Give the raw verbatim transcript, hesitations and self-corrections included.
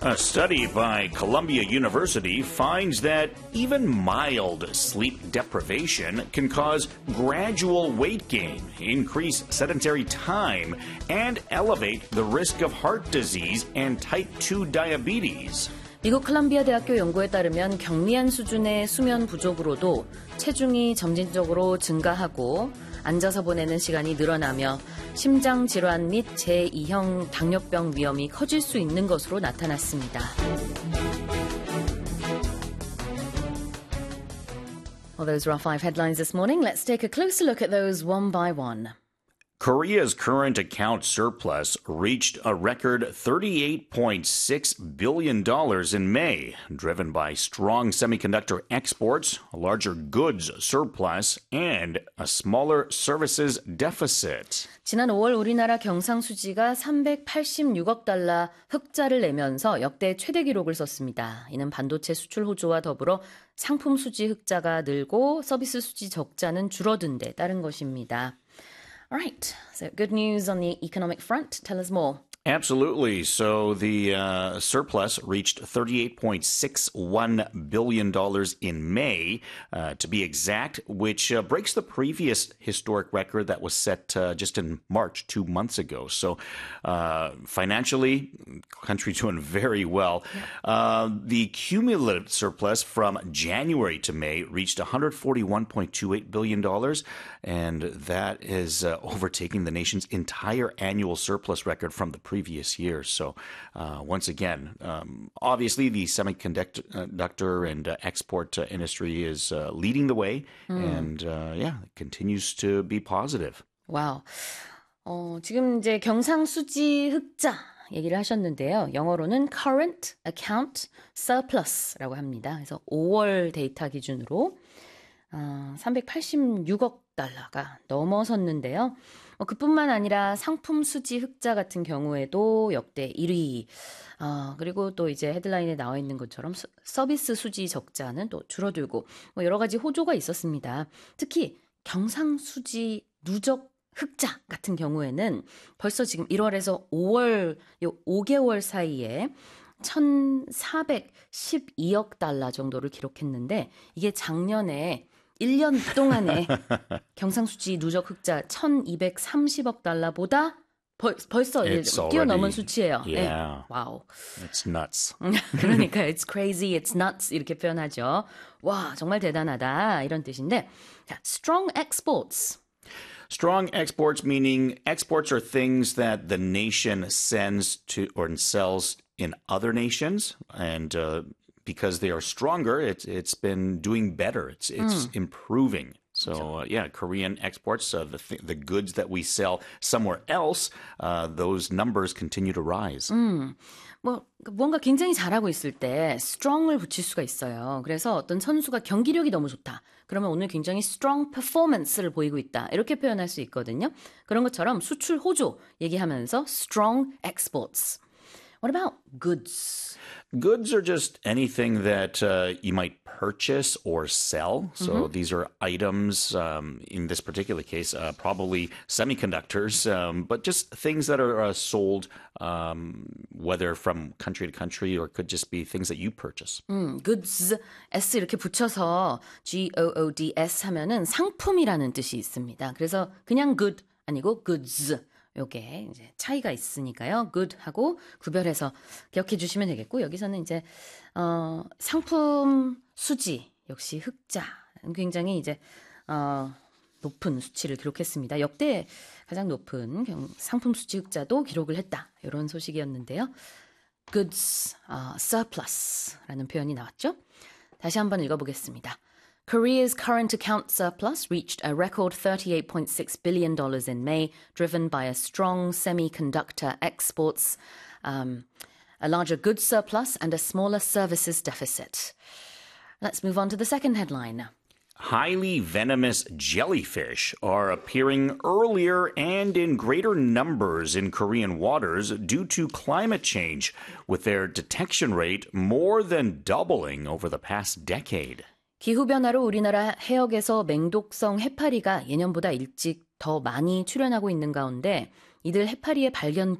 A study by Columbia University finds that even mild sleep deprivation can cause gradual weight gain, increase sedentary time, and elevate the risk of heart disease and type two diabetes. 미국 콜롬비아 대학교 연구에 따르면 경미한 수준의 수면 부족으로도 체중이 점진적으로 증가하고 앉아서 보내는 시간이 늘어나며 심장 질환 및 제이형 당뇨병 위험이 커질 수 있는 것으로 나타났습니다. Well, those are our five headlines this morning. Let's take a closer look at those one by one. Korea's current account surplus reached a record thirty-eight point six billion dollars in May, driven by strong semiconductor exports, a larger goods surplus, and a smaller services deficit. 지난 오월 우리나라 경상수지가 삼백팔십육억 달러 흑자를 내면서 역대 최대 기록을 썼습니다. 이는 반도체 수출 호조와 더불어 상품 수지 흑자가 늘고 서비스 수지 적자는 줄어든 데 따른 것입니다. All right, so good news on the economic front. Tell us more. Absolutely. So the uh, surplus reached thirty-eight point six one billion dollars in May, uh, to be exact, which uh, breaks the previous historic record that was set uh, just in March, two months ago. So uh, financially, country doing very well. Yeah. Uh, the cumulative surplus from January to May reached one hundred forty-one point two eight billion dollars, and that is uh, overtaking the nation's entire annual surplus record from the previous year. So uh, once again, um, obviously the semiconductor and uh, export uh, industry is uh, leading the way, mm. and uh, yeah, it continues to be positive. Wow. 어, 지금 이제 경상수지 흑자 얘기를 하셨는데요. 영어로는 current account surplus라고 합니다. 그래서 오월 데이터 기준으로 어, 삼백팔십육억 달러가 넘어섰는데요. 어, 그뿐만 아니라 상품 수지 흑자 같은 경우에도 역대 일 위. 어, 그리고 또 이제 헤드라인에 나와 있는 것처럼 수, 서비스 수지 적자는 또 줄어들고 뭐 여러 가지 호조가 있었습니다. 특히 경상수지 누적 흑자 같은 경우에는 벌써 지금 일월에서 오월 요 오 개월 사이에 천사백십이억 달러 정도를 기록했는데 이게 작년에 일 년 동안에 경상수지 누적 흑자 천이백삼십억 달러보다 벌, 벌써 뛰어넘은 already, 수치예요. Yeah. 네. 와우. It's nuts. 그러니까 it's crazy, it's nuts 이렇게 표현하죠. 와, 정말 대단하다 이런 뜻인데 자, strong exports. Strong exports meaning exports are things that the nation sends to or sells in other nations, and uh, because they are stronger, it's it's been doing better. It's it's mm. improving. So uh, yeah, Korean exports, uh, the th- the goods that we sell somewhere else, uh, those numbers continue to rise. 음, 뭐 뭔가 굉장히 잘하고 있을 때 strong을 붙일 수가 있어요. 그래서 어떤 선수가 경기력이 너무 좋다. 그러면 오늘 굉장히 strong performance를 보이고 있다. 이렇게 표현할 수 있거든요. 그런 것처럼 수출 호조 얘기하면서 strong exports. What about goods? Goods are just anything that uh, you might purchase or sell. So mm-hmm. these are items, um, in this particular case, uh, probably semiconductors, um, but just things that are uh, sold, um, whether from country to country or could just be things that you purchase. 음, goods, S 이렇게 붙여서 G O O D S 하면은 상품이라는 뜻이 있습니다. 그래서 그냥 good 아니고 goods. 요게 이제 차이가 있으니까요. good하고 구별해서 기억해 주시면 되겠고 여기서는 이제 어, 상품 수지 역시 흑자 굉장히 이제 어, 높은 수치를 기록했습니다. 역대 가장 높은 경, 상품 수지 흑자도 기록을 했다. 이런 소식이었는데요. goods 어, surplus라는 표현이 나왔죠. 다시 한번 읽어보겠습니다. Korea's current account surplus reached a record thirty-eight point six billion dollars in May, driven by a strong semiconductor exports, um, a larger goods surplus, and a smaller services deficit. Let's move on to the second headline. Highly venomous jellyfish are appearing earlier and in greater numbers in Korean waters due to climate change, with their detection rate more than doubling over the past decade. 기후변화로 우리나라 해역에서 맹독성 해파리가 예년보다 일찍 더 많이 출현하고 있는 가운데 이들 해파리의 발견